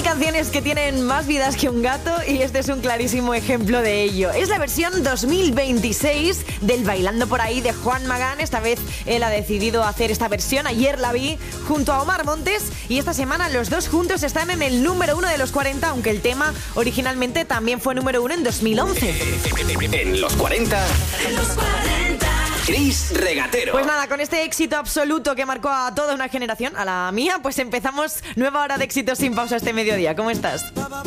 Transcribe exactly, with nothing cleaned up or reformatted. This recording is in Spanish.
canciones que tienen más vidas que un gato y este es un clarísimo ejemplo de ello. Es la versión dos mil veintiséis del Bailando por ahí de Juan Magán. Esta vez él ha decidido hacer esta versión. Ayer la vi junto a Omar Montes y esta semana los dos juntos están en el número uno de los cuarenta, aunque el tema originalmente también fue número uno en dos mil once. En los cuarenta. En los cuarenta. Chris Regatero. Pues nada, con este éxito absoluto que marcó a toda una generación, a la mía, pues empezamos nueva hora de éxitos sin pausa este mediodía. ¿Cómo estás?